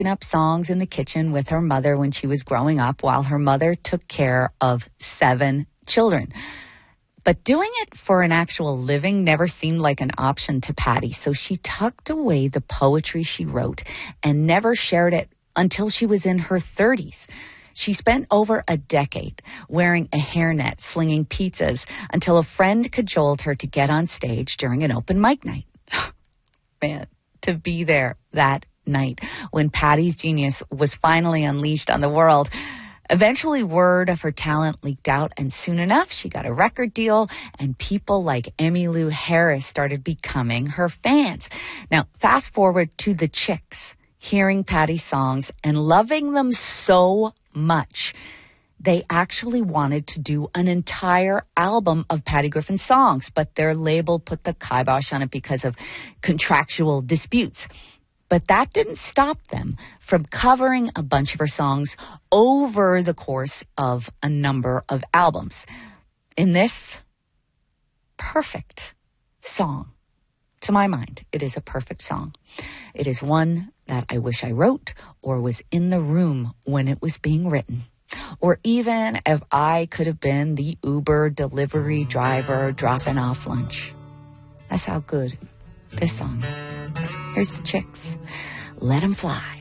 up songs in the kitchen with her mother when she was growing up, while her mother took care of 7 children. But doing it for an actual living never seemed like an option to Patty, so she tucked away the poetry she wrote and never shared it until she was in her 30s. She spent over a decade wearing a hairnet, slinging pizzas, until a friend cajoled her to get on stage during an open mic night. Man, to be there that night when Patty's genius was finally unleashed on the world. Eventually, word of her talent leaked out, and soon enough, she got a record deal, and people like Emmylou Harris started becoming her fans. Now, fast forward to the Chicks, hearing Patty's songs and loving them so much, they actually wanted to do an entire album of Patty Griffin's songs, but their label put the kibosh on it because of contractual disputes. But that didn't stop them from covering a bunch of her songs over the course of a number of albums. In this perfect song, to my mind, it is a perfect song. It is one that I wish I wrote or was in the room when it was being written. Or even if I could have been the Uber delivery driver dropping off lunch. That's how good this song is. Here's the Chicks. Let 'em fly.